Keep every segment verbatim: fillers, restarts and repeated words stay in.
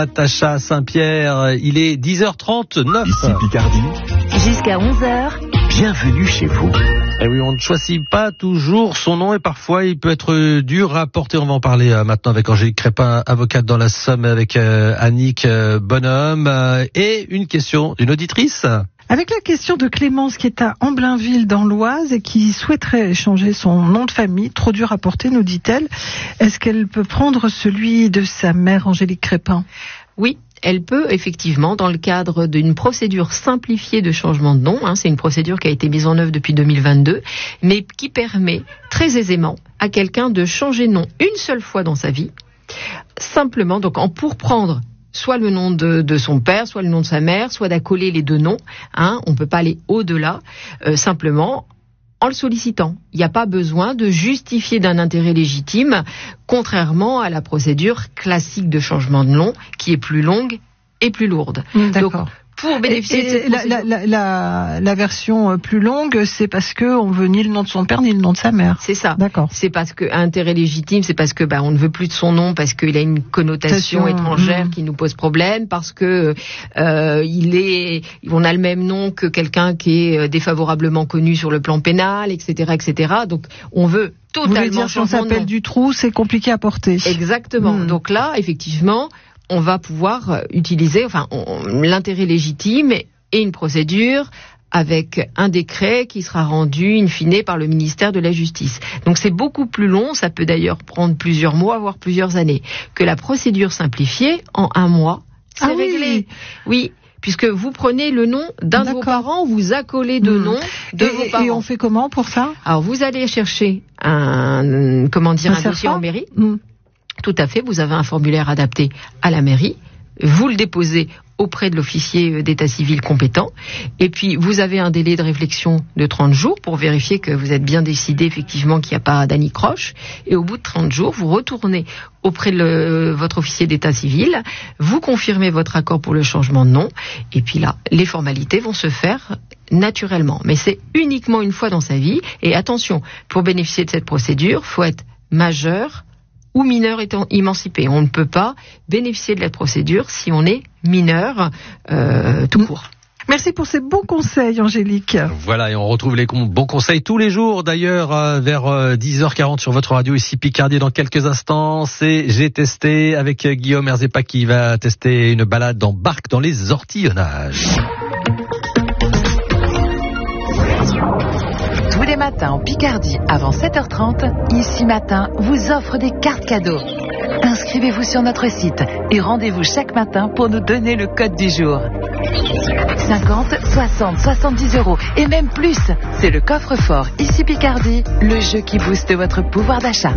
Natacha Saint-Pierre, il est dix heures trente-neuf. Ici Picardie. Jusqu'à onze heures. Bienvenue chez vous. Et oui, on ne choisit pas toujours son nom et parfois il peut être dur à porter. On va en parler euh, maintenant avec Angélique Crépin, avocate dans la Somme, avec euh, Annick euh, Bonhomme. Euh, et une question d'une auditrice. Avec la question de Clémence qui est à Amblainville dans l'Oise et qui souhaiterait changer son nom de famille, trop dur à porter, nous dit-elle. Est-ce qu'elle peut prendre celui de sa mère, Angélique Crépin ? Oui. Elle peut effectivement, dans le cadre d'une procédure simplifiée de changement de nom, hein, c'est une procédure qui a été mise en œuvre depuis deux mille vingt-deux, mais qui permet très aisément à quelqu'un de changer de nom une seule fois dans sa vie, simplement, donc en pour prendre soit le nom de, de son père, soit le nom de sa mère, soit d'accoler les deux noms, hein, on ne peut pas aller au-delà, euh, simplement en le sollicitant. Il n'y a pas besoin de justifier d'un intérêt légitime, contrairement à la procédure classique de changement de nom, qui est plus longue et plus lourde. D'accord. Donc, pour bénéficier et, et de cette la, la, la, la, la version plus longue, c'est parce que on veut ni le nom de son père ni le nom de sa mère. C'est ça. D'accord. C'est parce que intérêt légitime, c'est parce que bah on ne veut plus de son nom, parce qu'il a une connotation Station, étrangère mmh. qui nous pose problème, parce que euh, il est, on a le même nom que quelqu'un qui est défavorablement connu sur le plan pénal, et cetera, et cetera. Donc on veut totalement. Vous voulez dire si on s'appelle Dutroux, c'est compliqué à porter. Exactement. Mmh. Donc là, effectivement, on va pouvoir utiliser, enfin, on, l'intérêt légitime et une procédure avec un décret qui sera rendu in fine par le ministère de la Justice. Donc c'est beaucoup plus long, ça peut d'ailleurs prendre plusieurs mois, voire plusieurs années, que la procédure simplifiée en un mois. C'est ah réglé. Oui. oui. Puisque vous prenez le nom d'un de vos parents, vous accolez deux mmh. noms de et, vos parents. Et on fait comment pour ça ? Alors vous allez chercher un, comment dire, un, un dossier en mairie. Mmh. Tout à fait, vous avez un formulaire adapté à la mairie, vous le déposez auprès de l'officier d'état civil compétent, et puis vous avez un délai de réflexion de trente jours pour vérifier que vous êtes bien décidé effectivement qu'il n'y a pas d'anicroche, et au bout de trente jours, vous retournez auprès de le, votre officier d'état civil, vous confirmez votre accord pour le changement de nom, et puis là, les formalités vont se faire naturellement. Mais c'est uniquement une fois dans sa vie, et attention, pour bénéficier de cette procédure, il faut être majeur ou mineur étant émancipé. On ne peut pas bénéficier de la procédure si on est mineur euh, tout court. Merci pour ces bons conseils, Angélique. Voilà, et on retrouve les bons conseils tous les jours, d'ailleurs, euh, vers euh, dix heures quarante sur votre radio, ici Picardie, dans quelques instants. C'est J'ai testé avec euh, Guillaume Herzepa qui va tester une balade en barque dans les ortillonnages. Tous les matins en Picardie, avant sept heures trente, Ici Matin vous offre des cartes cadeaux. Inscrivez-vous sur notre site et rendez-vous chaque matin pour nous donner le code du jour. cinquante, soixante, soixante-dix euros et même plus. C'est le coffre-fort Ici Picardie, le jeu qui booste votre pouvoir d'achat.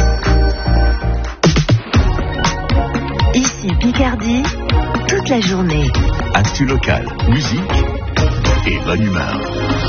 Ici Picardie, toute la journée. Actu locale, musique et bonne humeur.